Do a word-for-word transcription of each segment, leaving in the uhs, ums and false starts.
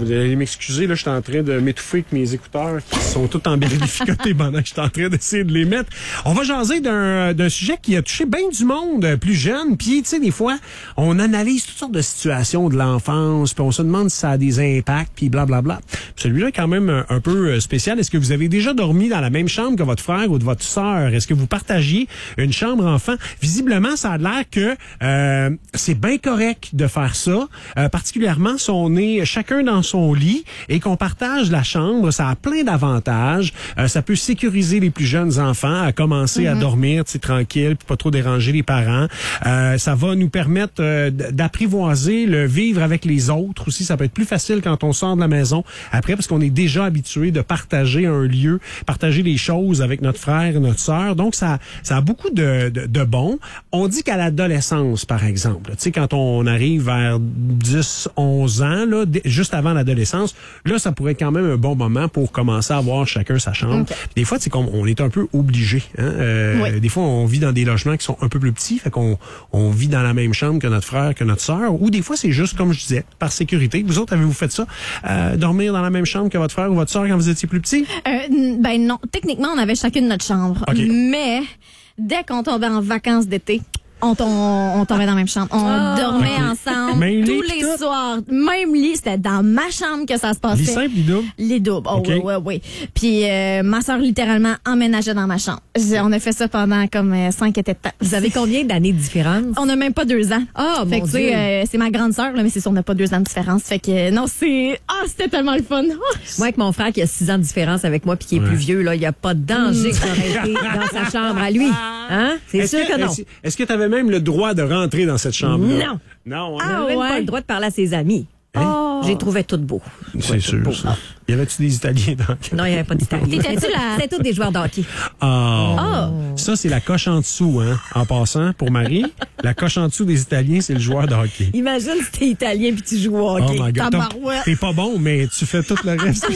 vous allez m'excuser, là, je suis en train de m'étouffer avec mes écouteurs qui sont tous embellificotés pendant que je suis en train d'essayer de les mettre. On va jaser d'un, d'un sujet qui a touché bien du monde euh, plus jeune. Puis, tu sais, des fois, on analyse toutes sortes de situations de l'enfance, puis on se demande si ça a des impacts, puis blablabla. Celui-là est quand même un, un peu spécial. Est-ce que vous avez déjà dormi dans la même chambre que votre frère ou de votre sœur? Est-ce que vous partagiez une chambre enfant? Visiblement, ça a l'air que euh, c'est bien correct de faire ça, euh, particulièrement si on est chacun dans son lit et qu'on partage la chambre. Ça a plein d'avantages. Euh, ça peut sécuriser les plus jeunes enfants à commencer mm-hmm. à dormir, tu sais, tranquille, puis pas trop déranger les parents. Euh, ça va nous permettre euh, d'apprivoiser le vivre avec les autres aussi. Ça peut être plus facile quand on sort de la maison après, parce qu'on est déjà habitué de partager un lieu, partager les choses avec notre frère et notre sœur. Donc, ça, ça a beaucoup de, de, de bon. On dit qu'à l'adolescence, par exemple, tu sais, quand on arrive vers dix, onze ans, là, juste avant l'adolescence, là, ça pourrait être quand même un bon moment pour commencer à avoir chacun sa chambre. Okay. Des fois, c'est comme on est un peu obligé. Hein? Euh, oui. Des fois, on vit dans des logements qui sont un peu plus petits, fait qu'on on vit dans la même chambre que notre frère, que notre sœur, ou des fois, c'est juste, comme je disais, par sécurité. Vous autres, avez-vous fait ça? Euh, dormir dans la même chambre que votre frère ou votre sœur quand vous étiez plus petit? Euh, ben non. Techniquement, on avait chacune notre chambre. Okay. Mais dès qu'on tombait en vacances d'été, On, on, on tombait dans la même chambre. On oh. dormait okay. ensemble même tous les tout? soirs. Même lit, c'était dans ma chambre que ça se passait. Les simples, les doubles? Les doubles, oh okay. oui, oui, oui. Puis euh, ma soeur littéralement emménageait dans ma chambre. On a fait ça pendant comme euh, cinq étés de temps. Vous avez combien d'années de différence? On n'a même pas deux ans. Ah, oh, fait mon que, Dieu. Euh, c'est ma grande sœur, là, mais c'est sûr, on n'a pas deux ans de différence. Fait que non, c'est... Ah, oh, c'était tellement le fun. Oh. Moi, avec mon frère qui a six ans de différence avec moi puis qui est ouais. plus vieux, là, il n'y a pas de danger que j'aurais été dans sa chambre à lui. Hein? C'est est-ce sûr que, que non. Est-ce, est-ce que tu avais même le droit de rentrer dans cette chambre-là? Non. Non, on ah, n'avait même ouais. pas le droit de parler à ses amis. Hein? Oh. J'ai trouvé tout beau. C'est sûr. Beau. Ça. Y avait-tu des Italiens dans le... Non, il n'y avait pas d'Italiens. T'étais-tu là? C'était tous des joueurs de hockey. Oh. oh. Ça, c'est la coche en dessous, hein. En passant, pour Marie, la coche en dessut des Italiens, c'est le joueur de hockey. Imagine si t'es Italien puis tu joues au hockey. Oh my God. T'es pas bon, mais tu fais tout le reste.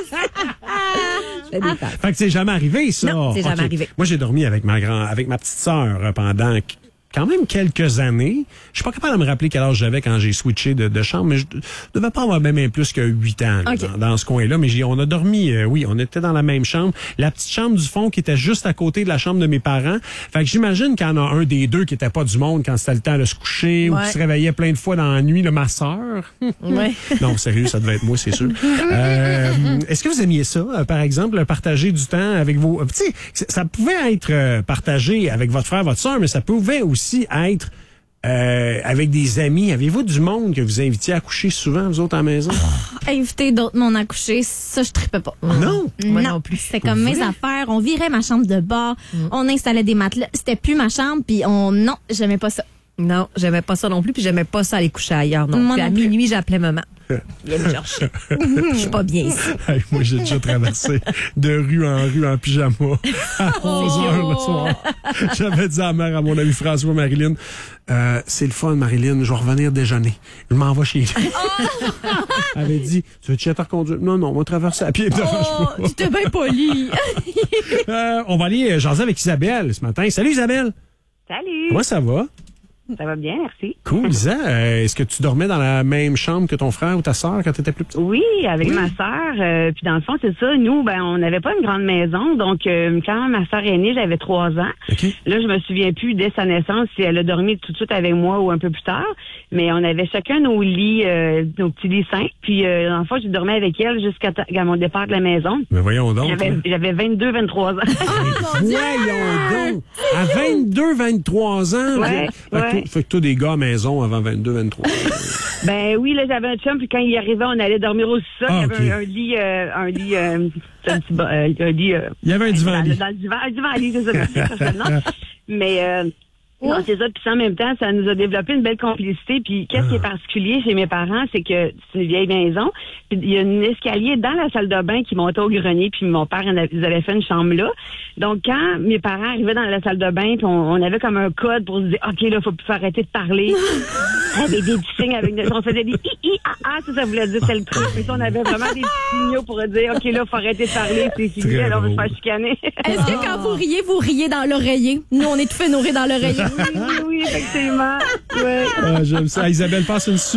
Fait que c'est jamais arrivé, ça. Non, c'est jamais okay. arrivé. Moi, j'ai dormi avec ma grand, avec ma petite sœur pendant quand même quelques années. Je suis pas capable de me rappeler quel âge j'avais quand j'ai switché de, de chambre, mais je devais pas avoir même plus que huit ans là, okay. dans, dans ce coin-là. Mais j'ai, on a dormi, euh, oui, on était dans la même chambre. La petite chambre du fond qui était juste à côté de la chambre de mes parents. Fait que j'imagine qu'il y en a un des deux qui était pas du monde quand c'était le temps de se coucher ouais. ou qui se réveillait plein de fois dans la nuit, là, ma sœur. Ouais. Non, sérieux, ça devait être moi, c'est sûr. euh, est-ce que vous aimiez ça, euh, par exemple, partager du temps avec vos... Tu sais, ça pouvait être euh, partagé avec votre frère, votre sœur, mais ça pouvait aussi être euh, avec des amis. Avez-vous du monde que vous invitiez à coucher souvent, vous autres, à la maison? Oh, inviter d'autres mondes à coucher, ça, je tripais pas. Non? Moi non, non plus. C'était comme mes affaires. On virait ma chambre de bord. Mm. On installait des matelas. C'était plus ma chambre, puis on... Non, j'aimais pas ça. Non, j'aimais pas ça non plus, puis j'aimais pas ça aller coucher ailleurs non Moi plus. Non à plus. minuit, j'appelais maman. Viens me chercher. Je suis pas bien ici. Hey, moi, j'ai déjà traversé de rue en rue en pyjama à onze heures le soir. J'avais dit à la mère, à mon ami François, Marilyn, euh, c'est le fun, Marilyn, je vais revenir déjeuner. Je m'en vais chez lui. Elle avait dit, tu veux-tu te reconduire? Non, non, on va traverser à pied. Oh, tu t'es bien poli. euh, on va aller jaser avec Isabelle ce matin. Salut, Isabelle. Salut. Comment ça va? Ça va bien, merci. Cool, Isa. Euh, est-ce que tu dormais dans la même chambre que ton frère ou ta sœur quand tu étais plus petite? Oui, avec oui. ma sœur. Euh, puis dans le fond, c'est ça. Nous, ben, on n'avait pas une grande maison. Donc, euh, quand ma sœur est née, j'avais trois ans. Okay. Là, je me souviens plus dès sa naissance si elle a dormi tout de suite avec moi ou un peu plus tard. Mais on avait chacun nos lits, euh, nos petits lits simples. Puis, euh, dans le fond, je dormais avec elle jusqu'à t- mon départ de la maison. Mais voyons donc. J'avais, hein. j'avais vingt-deux, vingt-trois ans. Oh, mon Dieu! Voyons donc. À vingt-deux, vingt-trois ans. Ouais, fait, ouais. Que, fait que toi, des gars à maison avant vingt-deux, vingt-trois. Ben oui, là, j'avais un chum, puis quand il arrivait, on allait dormir au sol. Ah, il y avait okay. un, un lit, euh, un lit, euh, un petit, euh, un lit, euh, il y avait un divan dans, dans le divan, un divan lit, c'est ça, merci, personnellement. Mais, euh, Oh. non, c'est ça. Puis en même temps, ça nous a développé une belle complicité. Puis qu'est-ce ah. qui est particulier chez mes parents, c'est que c'est une vieille maison. Puis il y a un escalier dans la salle de bain qui montait au grenier. Puis mon père, ils avaient fait une chambre là. Donc quand mes parents arrivaient dans la salle de bain, puis on, on avait comme un code pour se dire, ok, là, faut plus arrêter de parler. Avec des petits signes, avec on faisait des i i ah ah, ça, ça voulait dire c'est le truc. Puis ça, on avait vraiment des petits signaux pour dire, ok, là, faut arrêter de parler. C'est fini, là, on va se faire chicaner. Est-ce que quand vous riez, vous riez dans l'oreiller? Nous, on est tout fait nourrir dans l'oreiller. Oui, oui, oui, effectivement. Ouais. Ah, j'aime ça. Isabelle, passe une